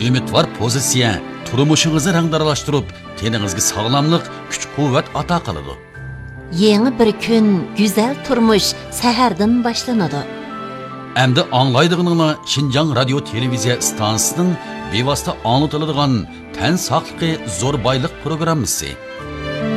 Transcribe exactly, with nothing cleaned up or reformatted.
umidvor pozitsiya turmushingizni rangdaralashtirib, teningizga sog'lomlik, kuch-quvvat ato qiladi. Yeni bir kun, güzel turmuş sahardan boshlanadi. Endi anglaydig'iningni Xinjiang radio televiziya stansiyasining bevosita anglatiladigan tan saqligi zo'r boylik programmasi.